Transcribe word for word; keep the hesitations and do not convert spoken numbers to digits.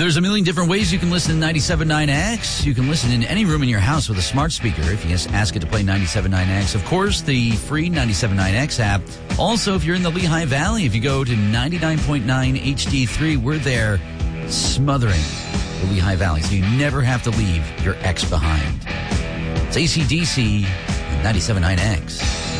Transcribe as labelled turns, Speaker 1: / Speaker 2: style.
Speaker 1: There's a million different ways you can listen to ninety-seven point nine X. You can listen in any room in your house with a smart speaker if you just ask it to play ninety-seven point nine X. Of course, the free ninety-seven point nine X app. Also, if you're in the Lehigh Valley, if you go to ninety-nine point nine H D three, we're there smothering the Lehigh Valley, so you never have to leave your X behind. It's A C D C and ninety-seven point nine X.